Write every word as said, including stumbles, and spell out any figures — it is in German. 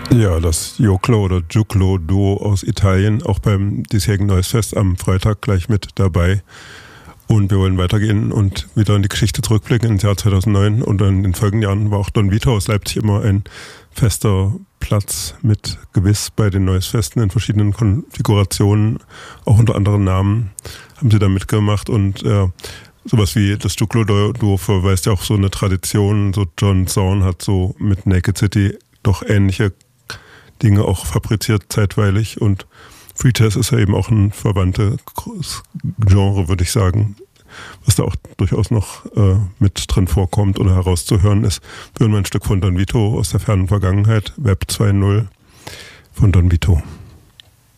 Ja, das Joklo oder Juklo-Duo aus Italien, auch beim diesjährigen Neues Fest am Freitag gleich mit dabei. Und wir wollen weitergehen und wieder in die Geschichte zurückblicken ins Jahr zweitausendneun. Und in den folgenden Jahren war auch Don Vito aus Leipzig immer ein fester Platz mit Gewiss bei den Neues Festen in verschiedenen Konfigurationen, auch unter anderen Namen haben sie da mitgemacht. Und äh, sowas wie das Juklo-Duo verweist ja auch so eine Tradition. So John Zorn hat so mit Naked City doch ähnliche Dinge auch fabriziert zeitweilig, und Free Jazz ist ja eben auch ein verwandtes Genre, würde ich sagen, was da auch durchaus noch äh, mit drin vorkommt oder herauszuhören ist. Wir hören mal ein Stück von Don Vito aus der fernen Vergangenheit, Web zwei Punkt null von Don Vito.